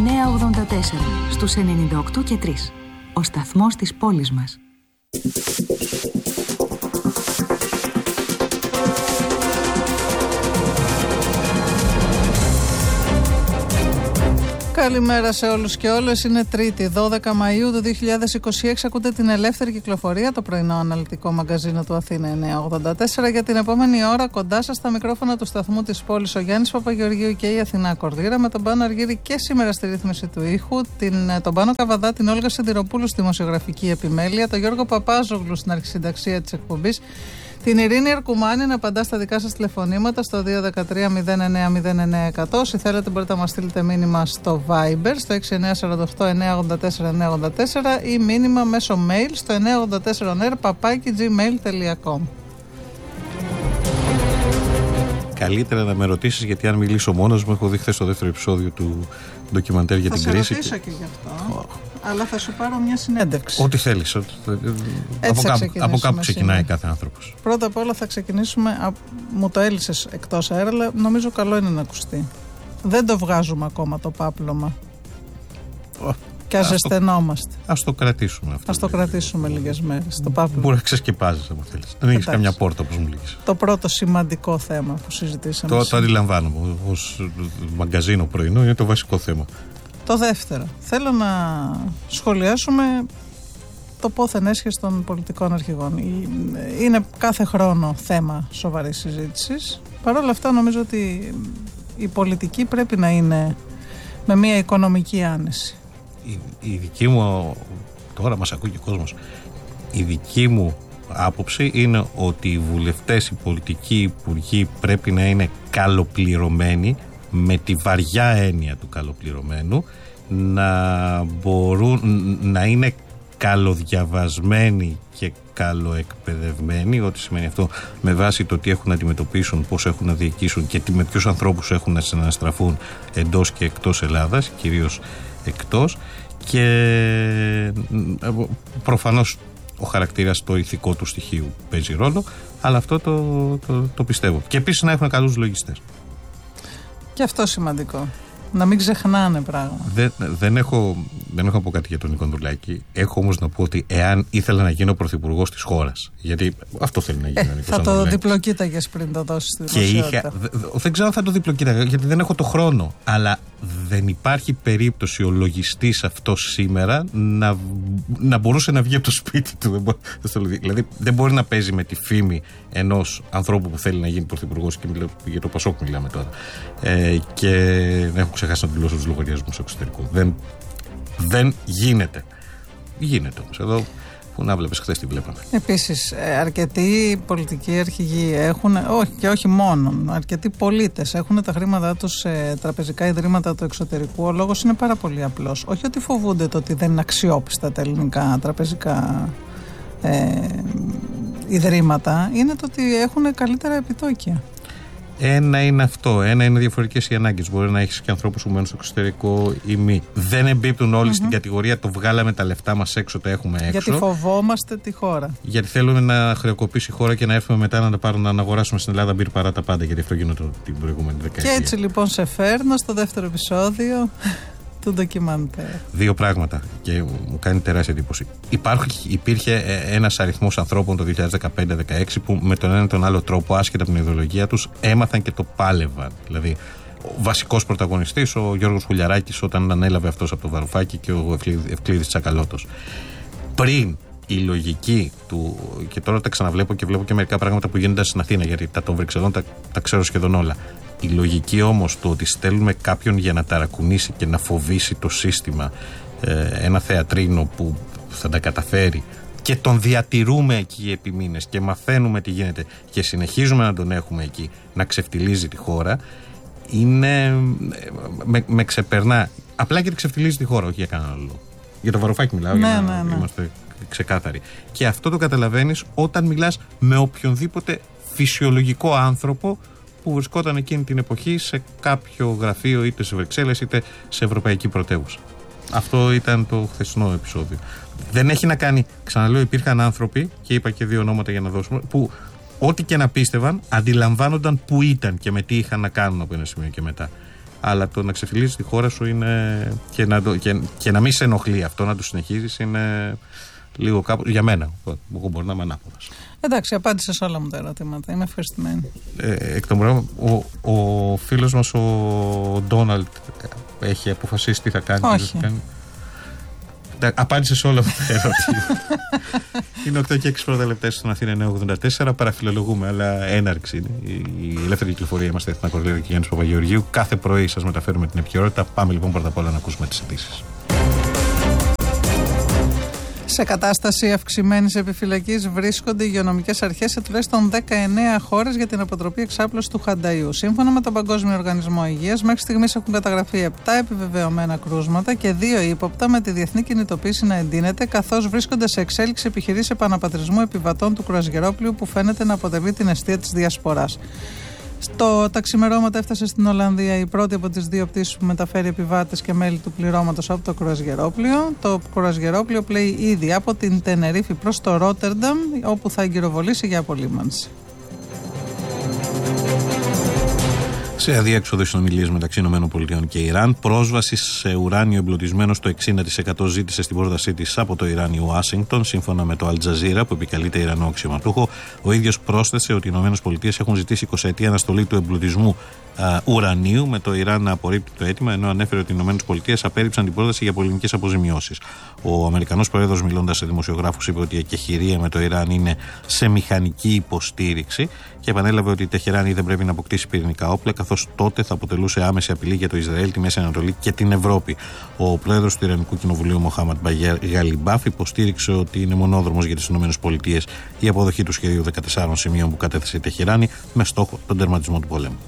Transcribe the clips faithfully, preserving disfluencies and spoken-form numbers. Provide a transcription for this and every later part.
εννιακόσια ογδόντα τέσσερα στους ενενήντα οκτώ και τρία. Ο σταθμός της πόλης μας. Καλημέρα σε όλους και όλες. Είναι Τρίτη, δώδεκα Μαΐου του δύο χιλιάδες είκοσι έξι. Ακούτε την Ελεύθερη Κυκλοφορία, το πρωινό αναλυτικό μαγκαζίνο του Αθήνα εννιακόσια ογδόντα τέσσερα. Για την επόμενη ώρα κοντά σας στα μικρόφωνα του σταθμού της πόλης ο Γιάννης Παπαγεωργίου και η Αθηνά Κορδίρα, με τον Πάνο Αργύρη και σήμερα στη ρύθμιση του ήχου, την, τον Πάνο Καβαδά, την Όλγα Σιδηροπούλου στη δημοσιογραφική επιμέλεια, τον Γιώργο Παπάζογλου στην αρχισυνταξία της εκπομπής, την Ειρήνη Αρκουμάνη να απαντά στα δικά σας τηλεφωνήματα στο δύο ένα τρία μηδέν εννέα μηδέν εννέα εκατό. Όσοι θέλετε μπορείτε να μας στείλετε μήνυμα στο Viber στο έξι εννέα τέσσερα οκτώ εννέα ογδόντα τέσσερα εννέα ογδόντα τέσσερα ή μήνυμα μέσω mail στο εννέα ογδόντα τέσσερα νερ παπάκι τζι μέιλ τελεία κομ. Καλύτερα να με ρωτήσεις, γιατί αν μιλήσω μόνος μου, έχω δει χθες στο δεύτερο επεισόδιο του ντοκιμαντέρ για θα την κρίση. Θα σε ρωτήσω και γι' αυτό, oh. αλλά θα σου πάρω μια συνέντευξη. Ό,τι θέλεις. Ό, από, κάπου, από κάπου ξεκινάει σήμερα. Κάθε άνθρωπος. Πρώτα απ' όλα θα ξεκινήσουμε, α, μου το έλυσες εκτός αέρα, αλλά νομίζω καλό είναι να ακουστεί. Δεν το βγάζουμε ακόμα το πάπλωμα. Oh. Και ας ζεσθενόμαστε. Ας το κρατήσουμε αυτό. Ας το κρατήσουμε λίγες μέρες. Το πάπλωμα. Μπορεί να ξεσκεπάζεις αν θέλεις. Δεν έχεις καμιά πόρτα όπως μου λέγεις. Το πρώτο σημαντικό θέμα που συζητήσαμε. Το, το αντιλαμβάνομαι. Ως μαγκαζίνο πρωινό είναι το βασικό θέμα. Το δεύτερο. Θέλω να σχολιάσουμε το πόθεν έσχεση των πολιτικών αρχηγών. Είναι κάθε χρόνο θέμα σοβαρής συζήτησης. Παρ' όλα αυτά νομίζω ότι η πολιτική πρέπει να είναι με μια οικονομική άνεση. Η, η δική μου, τώρα μας ακούει και ο κόσμος, η δική μου άποψη είναι ότι οι βουλευτές, οι πολιτικοί, οι υπουργοί πρέπει να είναι καλοπληρωμένοι, με τη βαριά έννοια του καλοπληρωμένου, να μπορούν να είναι καλοδιαβασμένοι και καλοεκπαιδευμένοι, ό,τι σημαίνει αυτό με βάση το τι έχουν να αντιμετωπίσουν, πώς έχουν να διοικήσουν και με ποιους ανθρώπους έχουν να συναναστραφούν εντός και εκτός Ελλάδας, κυρίως εκτός, και προφανώς ο χαρακτήρας, το ηθικό του στοιχείου παίζει ρόλο, αλλά αυτό το, το, το πιστεύω. Και επίσης να έχουν καλούς λογιστές. Και αυτό σημαντικό. Να μην ξεχνάνε πράγματα. Δεν, δεν, έχω, δεν έχω να πω κάτι για τον Νίκο Ανδρουλάκη. Έχω όμως να πω ότι εάν ήθελα να γίνω πρωθυπουργός της χώρας, γιατί αυτό θέλει να γίνει ε, ο Νίκος θα Ανδρουλάκη. Το διπλοκοίταγες πριν το δώσεις στη και είχα, Δεν ξέρω αν θα το διπλοκοίταγα, γιατί δεν έχω το χρόνο. Αλλά δεν υπάρχει περίπτωση ο λογιστής αυτός σήμερα να, να μπορούσε να βγει από το σπίτι του. Δηλαδή δεν μπορεί να παίζει με τη φήμη ενός ανθρώπου που θέλει να γίνει πρωθυπουργός, και μιλάω, για το Πασόκ μιλάμε τώρα, ε, και να έχω ξεχάσει να δηλώσω τους λογαριασμούς στο εξωτερικό. Δεν, δεν γίνεται. Γίνεται όμως. Εδώ που να βλέπεις, χθες τι βλέπαμε. Επίσης, αρκετοί πολιτικοί αρχηγοί έχουν, όχι και όχι μόνο, αρκετοί πολίτες έχουν τα χρήματά τους σε τραπεζικά ιδρύματα του εξωτερικού. Ο λόγος είναι πάρα πολύ απλός. Όχι ότι φοβούνται το ότι δεν είναι αξιόπιστα τα ελληνικά τραπεζικά ε, ιδρύματα, είναι το ότι έχουν καλύτερα επιτόκια. Ένα είναι αυτό. Ένα είναι διαφορετικές οι ανάγκες. Μπορεί να έχεις και ανθρώπους που μένουν στο εξωτερικό ή μη. Δεν εμπίπτουν όλοι mm-hmm. στην κατηγορία το βγάλαμε τα λεφτά μας έξω, τα έχουμε έξω. Γιατί φοβόμαστε τη χώρα. Γιατί θέλουμε να χρεοκοπήσει η χώρα και να έρθουμε μετά να, πάρουν, να αγοράσουμε στην Ελλάδα μπύρ παρά τα πάντα. Γιατί αυτό γίνεται την προηγούμενη δεκαετία. Και έτσι λοιπόν σε φέρνω στο δεύτερο επεισόδιο του ντοκιμαντέρ. Δύο πράγματα και μου κάνει τεράστια εντύπωση. Υπάρχει, υπήρχε ένας αριθμός ανθρώπων το δύο χιλιάδες δεκαπέντε δεκαέξι που με τον ένα ή τον άλλο τρόπο, άσχετα από την ιδεολογία τους, έμαθαν και το πάλευαν. Δηλαδή, ο βασικός πρωταγωνιστής, ο Γιώργος Χουλιαράκης, όταν ανέλαβε αυτός από το Βαρουφάκι, και ο Ευκλήδης Τσακαλώτος. Πριν η λογική του, και τώρα τα ξαναβλέπω και βλέπω και μερικά πράγματα που γίνονται στην Αθήνα, γιατί τα των Βρυξελών τα, τα ξέρω σχεδόν όλα. Η λογική όμως του ότι στέλνουμε κάποιον για να ταρακουνήσει και να φοβήσει το σύστημα, ε, ένα θεατρίνο που θα τα καταφέρει, και τον διατηρούμε εκεί επί μήνες και μαθαίνουμε τι γίνεται και συνεχίζουμε να τον έχουμε εκεί να ξεφτιλίζει τη χώρα, είναι, με, με ξεπερνά. Απλά γιατί ξεφτιλίζει τη χώρα, όχι για κανένα άλλο λόγο. Για το Βαρουφάκι μιλάω, ναι, για να ναι, ναι. είμαστε ξεκάθαροι. Και αυτό το καταλαβαίνεις όταν μιλάς με οποιονδήποτε φυσιολογικό άνθρωπο που βρισκόταν εκείνη την εποχή σε κάποιο γραφείο, είτε σε Βρυξέλλες είτε σε ευρωπαϊκή πρωτεύουσα. Αυτό ήταν το χθεσινό επεισόδιο. Δεν έχει να κάνει, ξαναλέω, υπήρχαν άνθρωποι, και είπα και δύο ονόματα για να δώσουμε, που ό,τι και να πίστευαν, αντιλαμβάνονταν που ήταν και με τι είχαν να κάνουν από ένα σημείο και μετά. Αλλά το να ξεφυλίζεις τη χώρα σου είναι. Και να, το, και, και να μην σε ενοχλεί αυτό, να το συνεχίζεις, είναι λίγο κάπου. Για μένα, εγώ μπορεί να είμαι ανάποδος. Εντάξει, απάντησε σε όλα μου τα ερωτήματα. Είμαι ευχαριστημένη. Ε, εκ των πραγμάτων, ο, ο φίλος μας ο Ντόναλτ έχει αποφασίσει τι θα κάνει. Όχι. Θα κάνει. Απάντησε σε όλα αυτά τα ερωτήματα. Είναι οκτώ και έξι πρώτα λεπτά στην Αθήνα εννιά ογδόντα τέσσερα. Παραφιλολογούμε, αλλά έναρξη είναι. Η ελεύθερη κυκλοφορία. Είμαστε Εθνά Κορλίδα και Γιάννης Παπαγεωργίου. Κάθε πρωί σας μεταφέρουμε την επικαιρότητα. Πάμε λοιπόν πρώτα απ' όλα να ακούσουμε τις ειδήσεις. Σε κατάσταση αυξημένης επιφυλακής βρίσκονται οι υγειονομικές αρχές σε τουλάχιστον δεκαεννέα χώρες για την αποτροπή εξάπλωσης του χανταϊού. Σύμφωνα με τον Παγκόσμιο Οργανισμό Υγείας, μέχρι στιγμής έχουν καταγραφεί επτά επιβεβαιωμένα κρούσματα και δύο ύποπτα, με τη διεθνή κινητοποίηση να εντείνεται, καθώς βρίσκονται σε εξέλιξη επιχειρήσεις επαναπατρισμού επιβατών του κρουαζιερόπλοιου που φαίνεται να αποτελεί την αιστεία της διασποράς. Στο τα ξημερώματα έφτασε στην Ολλανδία η πρώτη από τις δύο πτήσεις που μεταφέρει επιβάτες και μέλη του πληρώματος από το κρουαζιερόπλοιο. Το κρουαζιερόπλοιο πλέει ήδη από την Τενερίφη προς το Ρότερνταμ, όπου θα εγκυροβολήσει για απολύμανση. Σε αδιέξοδο συνομιλίες μεταξύ ΗΠΑ και Ιράν, πρόσβαση σε ουράνιο εμπλουτισμένο στο εξήντα τοις εκατό ζήτησε στην πρότασή της από το Ιράν η Ουάσιγκτον, σύμφωνα με το Αλτζαζίρα που επικαλείται Ιρανό αξιωματούχο. Ο ίδιος πρόσθεσε ότι οι ΗΠΑ έχουν ζητήσει εικοσαετή αναστολή του εμπλουτισμού α, ουρανίου, με το Ιράν να απορρίπτει το αίτημα, ενώ ανέφερε ότι οι ΗΠΑ απέρριψαν την πρόταση για πολεμικές αποζημιώσεις. Ο Αμερικανός Πρόεδρος, μιλώντας σε δημοσιογράφους, είπε ότι η εκεχηρία με το Ιράν είναι σε μηχανική υποστήριξη και επανέλαβε ότι η Τεχεράνη δεν πρέπει να αποκτήσει πυρηνικά όπλα, καθώς τότε θα αποτελούσε άμεση απειλή για το Ισραήλ, τη Μέση Ανατολή και την Ευρώπη. Ο πρόεδρος του Ιρανικού Κοινοβουλίου, Μοχάμαντ Μπαγέρ Γαλιμπάφ, υποστήριξε ότι είναι μονόδρομος για τις ΗΠΑ η αποδοχή του σχεδίου δεκατεσσάρων σημείων που κατέθεσε η Τεχεράνη με στόχο τον τερματισμό του πολέμου.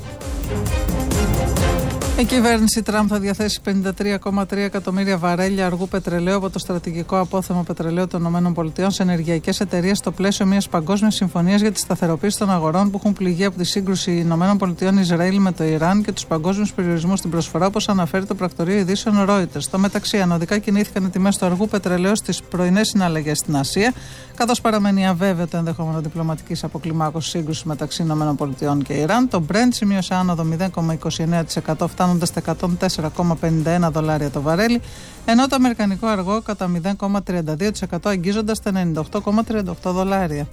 Η κυβέρνηση Τραμπ θα διαθέσει πενήντα τρία κόμμα τρία εκατομμύρια βαρέλια αργού πετρελαίου από το στρατηγικό απόθεμα πετρελαίου των ΗΠΑ σε ενεργειακές εταιρείες στο πλαίσιο μιας παγκόσμιας συμφωνίας για τη σταθεροποίηση των αγορών που έχουν πληγεί από τη σύγκρουση ΗΠΑ Ισραήλ με το Ιράν και τους παγκόσμιους περιορισμούς στην προσφορά, όπως αναφέρει το πρακτορείο ειδήσεων Reuters. Στο μεταξύ, ανωδικά κινήθηκαν οι τιμές του αργού πετρελαίου στις πρωινές συναλλαγές στην Ασία, καθώς παραμένει αβέβαιο το ενδεχόμενο διπλωματικής αποκλιμάκωσης σύγκρουσης μεταξύ ΗΠΑ και Ιράν. Το Brent σημείωσε άνοδο μηδέν κόμμα είκοσι εννέα τοις εκατό, φτάνοντας τα εκατόν τέσσερα κόμμα πενήντα ένα δολάρια το βαρέλι, ενώ το αμερικανικό αργό κατά μηδέν κόμμα τριάντα δύο τοις εκατό, αγγίζοντας τα ενενήντα οκτώ κόμμα τριάντα οκτώ δολάρια.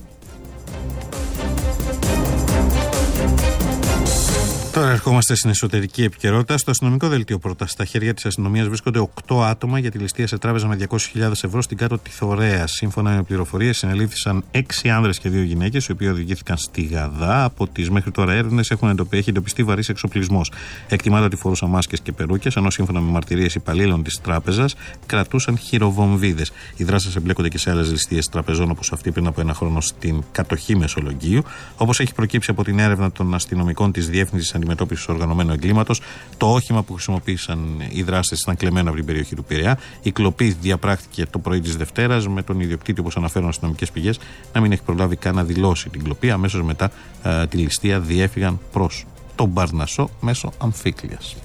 Τώρα ερχόμαστε στην εσωτερική επικαιρότητα. Στο αστυνομικό δελτίο πρώτα, στα χέρια της αστυνομίας βρίσκονται οκτώ άτομα για τη ληστεία σε τράπεζα με διακόσιες χιλιάδες ευρώ στην Κάτω Τιθωρέα. Σύμφωνα με πληροφορίες, συνελήφθησαν έξι άνδρες και δύο γυναίκες, οι οποίοι οδηγήθηκαν στη Γαδά. Από τις μέχρι τώρα έρευνες έχουν εντοπιστεί, έχει εντοπιστεί βαρύς εξοπλισμός. Εκτιμάται ότι φορούσαν μάσκες και περούκες, ενώ σύμφωνα με μαρτυρίες υπαλλήλων της τράπεζας κρατούσαν χειροβομβίδες. Οι δράστες εμπλέκονται και σε άλλες ληστείες τραπεζών, όπως αυτή πριν από ένα χρόνο στην κατοχή Μεσολογγίου. Όπως έχει προκύψει από την έρευνα των αστυνομικών της Διεύθυνσης Αντιμετώπισης Οργανωμένου Εγκλήματος, το όχημα που χρησιμοποίησαν οι δράστες ήταν κλεμμένο από την περιοχή του Πειραιά. Η κλοπή διαπράχθηκε το πρωί της Δευτέρας, με τον ιδιοκτήτη, όπως αναφέρουν αστυνομικές πηγές, να μην έχει προλάβει καν να δηλώσει την κλοπή. Αμέσως μετά α, τη ληστεία διέφυγαν προς τον Παρνασσό μέσω αμφίκλειας.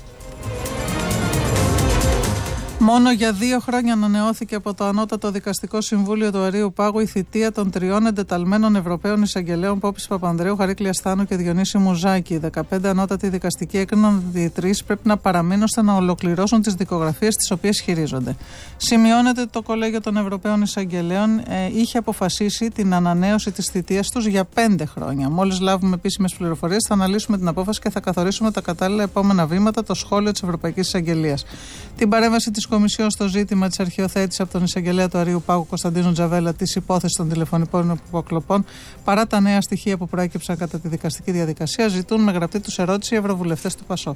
Μόνο για δύο χρόνια ανανεώθηκε από το Ανώτατο Δικαστικό Συμβούλιο του Αερίου Πάγου η θητεία των τριών εντεταλμένων Ευρωπαίων εισαγγελέων Πόπης Παπανδρέου, Χαρίκλη Στάνου και Διονύση Μουζάκη. Οι δεκαπέντε ανώτατοι δικαστικοί έκριναν ότι οι τρεις πρέπει να παραμείνουν ώστε να ολοκληρώσουν τις δικογραφίες τις οποίες χειρίζονται. Σημειώνεται ότι το Κολέγιο των Ευρωπαίων Εισαγγελέων ε, είχε αποφασίσει την ανανέωση της θητείας τους για πέντε χρόνια. Μόλις λάβουμε επίσημες πληροφορίες, θα αναλύσουμε την απόφαση και θα καθορίσουμε τα κατάλληλα επόμενα βήματα, το σχόλιο της Ευρωπαϊκής Εισαγγελίας. Την παρέμβαση της Κομισιόν στο ζήτημα της αρχιοθέτησης από τον εισαγγελέα του Αερίου Πάγου Κωνσταντίνο Τζαβέλα της υπόθεσης των τηλεφωνικών υποκλοπών, παρά τα νέα στοιχεία που προέκυψαν κατά τη δικαστική διαδικασία, ζητούν με γραπτή τους ερώτηση οι ευρωβουλευτές του ΠΑΣΟΚ.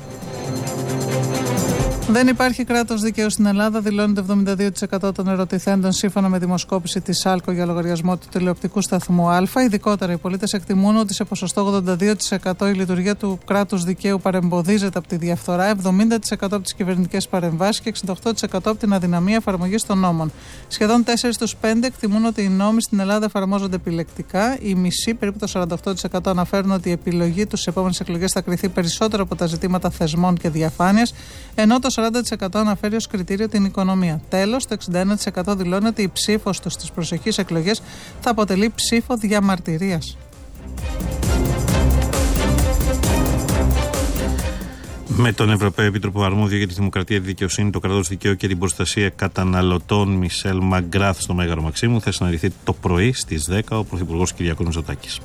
Δεν υπάρχει κράτος δικαίου στην Ελλάδα, δηλώνει το εβδομήντα δύο τοις εκατό των ερωτηθέντων, σύμφωνα με δημοσκόπηση της ΣΑΛΚΟ για λογαριασμό του τηλεοπτικού σταθμού Α. Ειδικότερα, οι πολίτες εκτιμούν ότι σε ποσοστό ογδόντα δύο τοις εκατό η λειτουργία του κράτους δικαίου παρεμποδίζεται από τη διαφθορά, εβδομήντα τοις εκατό από τις κυβερνητικές παρεμβάσεις και εξήντα οκτώ τοις εκατό από την αδυναμία εφαρμογής των νόμων. Σχεδόν τέσσερα στους πέντε εκτιμούν ότι οι νόμοι στην Ελλάδα εφαρμόζονται επιλεκτικά. Οι μισοί, περίπου το σαράντα οκτώ τοις εκατό, αναφέρουν ότι η επιλογή τους στις επόμενες εκλογές θα κριθεί περισσότερο από τα ζητήματα θεσμών και διαφάνειας, ενώ το σαράντα τοις εκατό αναφέρει ως κριτήριο την οικονομία. Τέλος, το εξήντα ένα τοις εκατό δηλώνει ότι η ψήφος του στις προσεχείς εκλογές θα αποτελεί ψήφο διαμαρτυρίας. Με τον Ευρωπαίο Επίτροπο Αρμόδιο για τη Δημοκρατία, τη Δικαιοσύνη, το κράτος δικαίου και την προστασία καταναλωτών, Μισελ Μαγκράθ, στο Μέγαρο Μαξίμου, θα συναντηθεί το πρωί στις δέκα ο Πρωθυπουργός Κυριάκος Μητσοτάκης.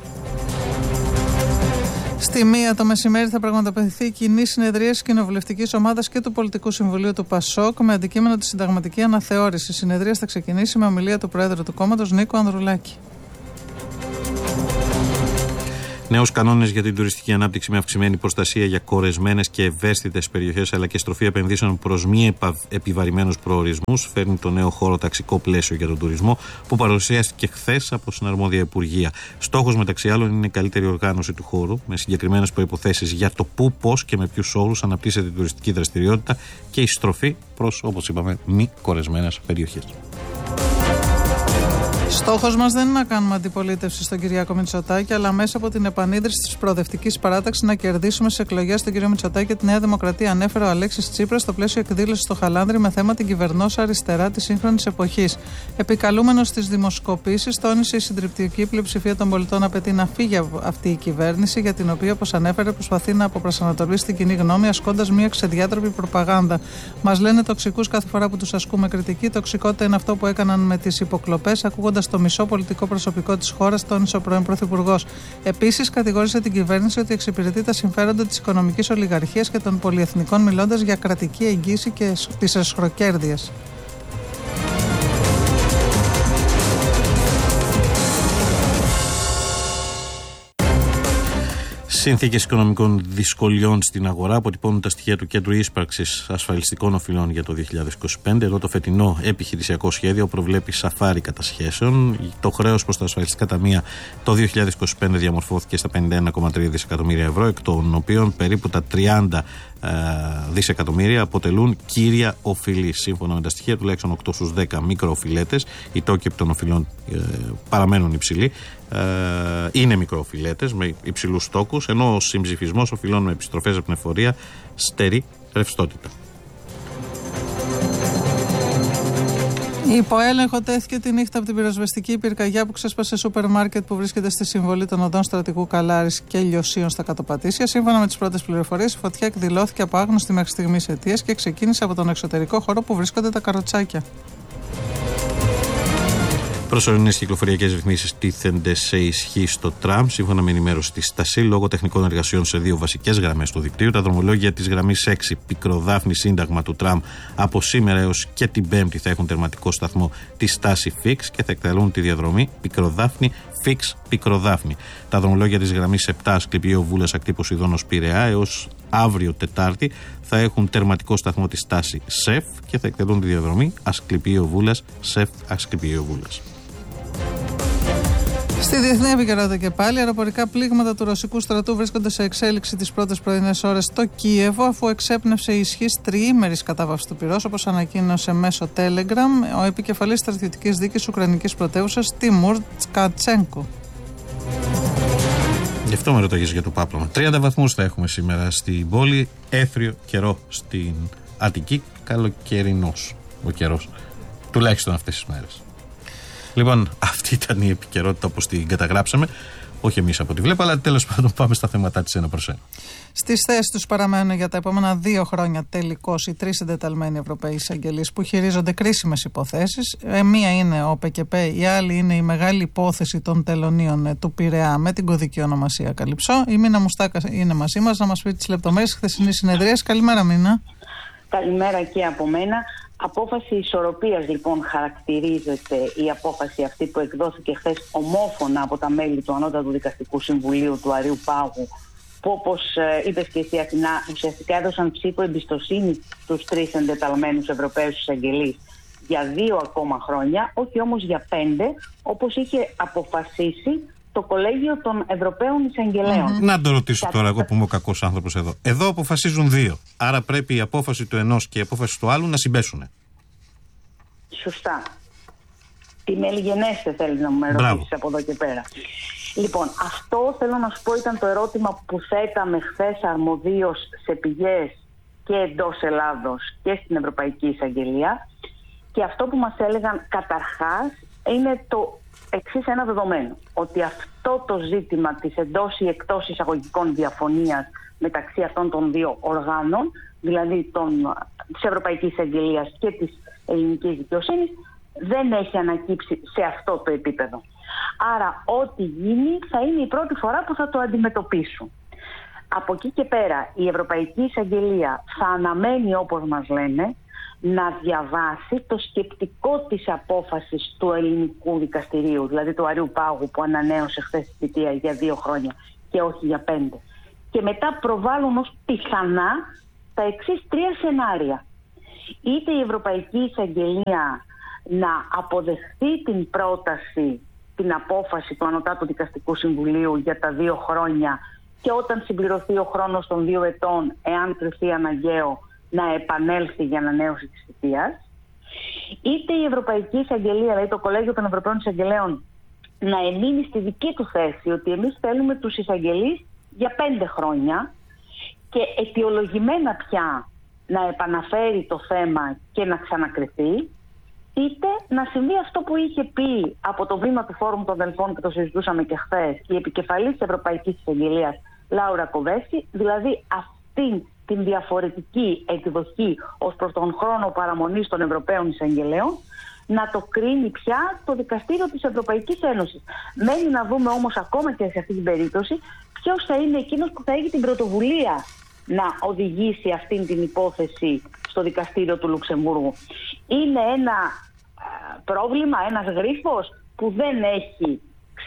Στη μία το μεσημέρι θα πραγματοποιηθεί κοινή συνεδρία της Κοινοβουλευτικής Ομάδας και του Πολιτικού Συμβουλίου του ΠΑΣΟΚ με αντικείμενο τη συνταγματική αναθεώρηση. Η συνεδρία θα ξεκινήσει με ομιλία του Πρόεδρου του κόμματος, Νίκο Ανδρουλάκη. Νέους κανόνες για την τουριστική ανάπτυξη με αυξημένη προστασία για κορεσμένες και ευαίσθητες περιοχές αλλά και στροφή επενδύσεων προς μη επιβαρημένους προορισμούς φέρνει το νέο χώρο ταξικό πλαίσιο για τον τουρισμό που παρουσιάστηκε χθες από συναρμόδια υπουργεία. Στόχος μεταξύ άλλων είναι η καλύτερη οργάνωση του χώρου με συγκεκριμένες προϋποθέσεις για το πού, πώς και με ποιους όρους αναπτύσσεται η τουριστική δραστηριότητα και η στροφή προς, όπως είπαμε, μη κορεσμένες περιοχές. Στόχος μας δεν είναι να κάνουμε αντιπολίτευση στον Κυριάκο Μητσοτάκη, αλλά μέσα από την επανίδρυση της προοδευτικής παράταξης να κερδίσουμε στις εκλογές τον κύριο Μητσοτάκη και τη Νέα Δημοκρατία, ανέφερε ο Αλέξης Τσίπρας στο πλαίσιο εκδήλωσης στο Χαλάνδρι με θέμα την κυβερνώσα αριστερά της σύγχρονης εποχής. Επικαλούμενος στις δημοσκοπήσεις, τόνισε η συντριπτική πλειοψηφία των πολιτών απαιτεί να φύγει αυτή η κυβέρνηση, για την οποία, όπως ανέφερε, προσπαθεί να αποπροσανατολίσει την κοινή γνώμη ασκώντας μια ξεδιάτροπη προπαγάνδα. Μας λένε τοξικούς κάθε φορά που τους ασκούμε κριτική. Τοξικότητα είναι αυτό που έκαναν με τις υποκλοπές, ακούγοντας το μισό πολιτικό προσωπικό της χώρας, τόνισε ο πρώην Πρωθυπουργός. Επίσης, κατηγόρησε την κυβέρνηση ότι εξυπηρετεί τα συμφέροντα της οικονομικής ολιγαρχίας και των πολυεθνικών, μιλώντας για κρατική εγγύηση και της εσχροκέρδειας. Συνθήκες οικονομικών δυσκολιών στην αγορά αποτυπώνουν τα στοιχεία του Κέντρου Ίσπραξης Ασφαλιστικών Οφειλών για το δύο χιλιάδες είκοσι πέντε, ενώ το φετινό επιχειρησιακό σχέδιο προβλέπει σαφάρι κατασχέσεων. Το χρέος προς τα ασφαλιστικά ταμεία το δύο χιλιάδες είκοσι πέντε διαμορφώθηκε στα πενήντα ένα κόμμα τρία δισεκατομμύρια ευρώ, εκ των οποίων περίπου τα τριάντα δισεκατομμύρια αποτελούν κύρια οφειλή. Σύμφωνα με τα στοιχεία, τουλάχιστον οκτώ στους δέκα μικροοφιλέτες, οι τόκοι των οφειλών ε, παραμένουν υψηλοί, ε, είναι μικροοφιλέτες με υψηλούς τόκους, ενώ ο συμψηφισμός οφειλών με επιστροφές από την εφορία στερεί ρευστότητα. Υπό έλεγχο τέθηκε τη νύχτα από την πυροσβεστική πυρκαγιά που ξέσπασε σούπερ μάρκετ που βρίσκεται στη συμβολή των οδών Στρατηγού Καλάρης και Λιωσίων στα Κατοπατήσια. Σύμφωνα με τις πρώτες πληροφορίες, η φωτιά εκδηλώθηκε από άγνωστη μέχρι στιγμής αιτίας και ξεκίνησε από τον εξωτερικό χώρο που βρίσκονται τα καροτσάκια. Προσωρινές κυκλοφοριακές ρυθμίσεις τίθενται σε ισχύ στο τραμ, σύμφωνα με ενημέρωση της ΣΤΑΣΥ, λόγω τεχνικών εργασιών σε δύο βασικές γραμμές του δικτύου. Τα δρομολόγια της γραμμής έξι Πικροδάφνη Σύνταγμα του τραμ από σήμερα έως και την Πέμπτη θα έχουν τερματικό σταθμό τη στάση Fix και θα εκτελούν τη διαδρομή Πικροδάφνη Fix Πικροδάφνη. Τα δρομολόγια της γραμμής επτά Ασκληπιείο Βούλας Ακτύπου Ιδώνος Πειραιά έως αύριο Τετάρτη θα έχουν τερματικό σταθμό τη στάση ΣΕΦ και θα εκτελούν τη διαδρομή Ασκληπιείο Βούλας ΣΕΦ Ασκληπιείο Βούλας. Στη διεθνή επικαιρότητα και πάλι, αεροπορικά πλήγματα του ρωσικού στρατού βρίσκονται σε εξέλιξη τις πρώτες πρωινές ώρες στο Κίεβο, αφού εξέπνευσε η ισχύς τριήμερης κατάβαυσης του πυρός, όπως ανακοίνωσε μέσω Telegram ο επικεφαλής στρατιωτικής δίκης Ουκρανικής πρωτεύουσας Τιμούρ Τσκατσένκο. Γι' αυτό με ρωτάγες για το πάπλωμα. τριάντα βαθμούς θα έχουμε σήμερα στην πόλη, έθριο καιρό στην Αττική, καλοκαιρινός ο καιρός, τουλάχιστον αυτές τις μέρες. Λοιπόν, αυτή ήταν η επικαιρότητα όπως την καταγράψαμε. Όχι εμείς από ό,τι βλέπω, αλλά τέλος πάντων πάμε στα θέματα της ένα προς ένα. Στις θέσεις τους παραμένουν για τα επόμενα δύο χρόνια τελικώς οι τρεις εντεταλμένοι Ευρωπαίοι εισαγγελείς που χειρίζονται κρίσιμες υποθέσεις. Ε, μία είναι ο ΠΚΠ, η άλλη είναι η μεγάλη υπόθεση των τελωνίων ε, του Πειραιά με την κωδική ονομασία Καλυψό. Η Μίνα Μουστάκα είναι μαζί μας να μας πει τις λεπτομέρειες της χθεσινής συνεδρίας. Καλημέρα, Μίνα. Καλημέρα και από μένα. Απόφαση ισορροπίας λοιπόν χαρακτηρίζεται η απόφαση αυτή που εκδόθηκε χθες ομόφωνα από τα μέλη του Ανώτατου Δικαστικού Συμβουλίου του Αριού Πάγου, που όπως ε, είπες και εσύ Αθηνά, ουσιαστικά έδωσαν ψήφο εμπιστοσύνη στους τρεις εντεταλμένους Ευρωπαίους εισαγγελείς για δύο ακόμα χρόνια, όχι όμως για πέντε, όπως είχε αποφασίσει το Κολέγιο των Ευρωπαίων Εισαγγελέων. Mm-hmm. Να το ρωτήσω τώρα, εγώ που είμαι ο κακός άνθρωπος εδώ. Εδώ αποφασίζουν δύο. Άρα πρέπει η απόφαση του ενός και η απόφαση του άλλου να συμπέσουν. Σωστά. Τι μελιγενέστε θέλει να με ρωτήσεις από εδώ και πέρα. Λοιπόν, αυτό θέλω να σου πω ήταν το ερώτημα που θέταμε χθες αρμοδίως σε πηγές και εντός Ελλάδος και στην Ευρωπαϊκή Εισαγγελία. Και αυτό που μας έλεγαν καταρχάς είναι το εξής ένα δεδομένο, ότι αυτό το ζήτημα της εντός ή εκτός εισαγωγικών διαφωνίας μεταξύ αυτών των δύο οργάνων, δηλαδή των, της Ευρωπαϊκής Εισαγγελίας και της ελληνικής δικαιοσύνης, δεν έχει ανακύψει σε αυτό το επίπεδο. Άρα ό,τι γίνει θα είναι η πρώτη φορά που θα το αντιμετωπίσουν. Από εκεί και πέρα η Ευρωπαϊκή Εισαγγελία θα αναμένει, όπως μας λένε, να διαβάσει το σκεπτικό της απόφασης του ελληνικού δικαστηρίου, δηλαδή του Αρείου Πάγου, που ανανέωσε χθες τη θητεία για δύο χρόνια και όχι για πέντε. Και μετά προβάλλουν ως πιθανά τα εξής τρία σενάρια. Είτε η Ευρωπαϊκή Εισαγγελία να αποδεχτεί την πρόταση, την απόφαση του Ανωτάτου Δικαστικού Συμβουλίου για τα δύο χρόνια και όταν συμπληρωθεί ο χρόνος των δύο ετών, εάν κριθεί αναγκαίο, να επανέλθει για ανανέωση της θητείας, είτε η Ευρωπαϊκή Εισαγγελία, δηλαδή το Κολέγιο των Ευρωπαίων Εισαγγελέων, να εμείνει στη δική του θέση ότι εμείς θέλουμε τους εισαγγελείς για πέντε χρόνια και αιτιολογημένα πια να επαναφέρει το θέμα και να ξανακριθεί, είτε να συμβεί αυτό που είχε πει από το βήμα του Φόρουμ των Δελφών και το συζητούσαμε και χθες η επικεφαλής της Ευρωπαϊκής Εισαγγελίας Λάουρα Κοβέση, δηλαδή αυτήν την διαφορετική εκδοχή ως προς τον χρόνο παραμονής των Ευρωπαίων Εισαγγελέων, να το κρίνει πια το Δικαστήριο της Ευρωπαϊκής Ένωσης. Μένει να δούμε όμως ακόμα και σε αυτή την περίπτωση ποιος θα είναι εκείνος που θα έχει την πρωτοβουλία να οδηγήσει αυτήν την υπόθεση στο Δικαστήριο του Λουξεμβούργου. Είναι ένα ε, πρόβλημα, ένας γρίφος που δεν έχει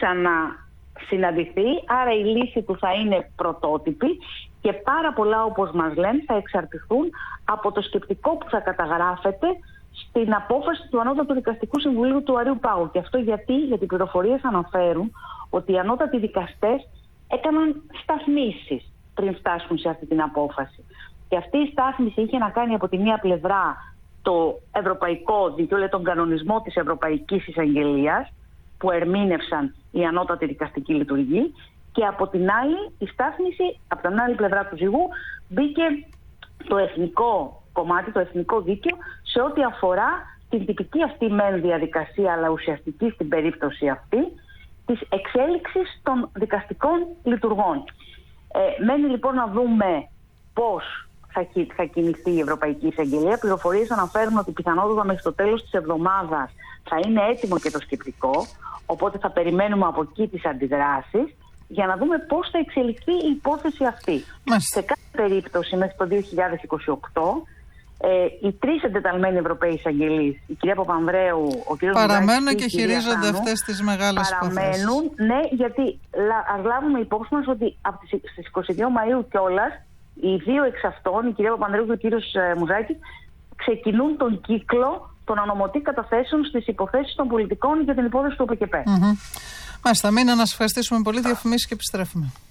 ξανασυναντηθεί, άρα η λύση του θα είναι πρωτότυπη και πάρα πολλά, όπως μας λένε, θα εξαρτηθούν από το σκεπτικό που θα καταγράφεται στην απόφαση του Ανώτατου Δικαστικού Συμβουλίου του Αρείου Πάγου. Και αυτό γιατί, γιατί οι πληροφορίες αναφέρουν ότι οι ανώτατοι δικαστές έκαναν σταθμίσεις πριν φτάσουν σε αυτή την απόφαση. Και αυτή η στάθμιση είχε να κάνει από τη μία πλευρά το ευρωπαϊκό δίκαιο, δηλαδή τον κανονισμό της Ευρωπαϊκής Εισαγγελίας, που ερμήνευσαν η ανώτατη δικαστική λειτουργή, και από την άλλη η στάθμιση, από την άλλη πλευρά του ζυγού, μπήκε το εθνικό κομμάτι, το εθνικό δίκαιο, σε ό,τι αφορά την τυπική αυτή μεν διαδικασία, αλλά ουσιαστική στην περίπτωση αυτή, της εξέλιξης των δικαστικών λειτουργών. Ε, μένει λοιπόν να δούμε πώς θα, θα κινηθεί η Ευρωπαϊκή Εισαγγελία. Πληροφορίες αναφέρουν ότι πιθανότατα μέχρι το τέλος της εβδομάδας θα είναι έτοιμο και το σκεπτικό, οπότε θα περιμένουμε από εκεί τις αντιδράσεις για να δούμε πώς θα εξελιχθεί η υπόθεση αυτή. Μάλιστα. Σε κάθε περίπτωση μέχρι το δύο χιλιάδες είκοσι οκτώ ε, οι τρεις εντεταλμένοι Ευρωπαίοι εισαγγελείς, η κυρία Παπανδρέου, ο κύριος παραμένουν Μουζάκης και χειρίζονται αυτές τις μεγάλες υποθέσεις. Παραμένουν, ναι, γιατί ας λάβουμε υπόψη μας ότι από τις, στις είκοσι δύο Μαΐου κιόλας οι δύο εξ αυτών, η κυρία Παπανδρέου και ο κύριος Μουζάκης, ξεκινούν τον κύκλο των ανομωτή καταθέσεων στις υποθέσεις των πολιτικών για την υπόθεση του ΟΠΕΚΕΠΕ. Mm-hmm. Μάλιστα, Μίνα, να σας ευχαριστήσουμε πολύ. Διαφημίσεις και επιστρέφουμε.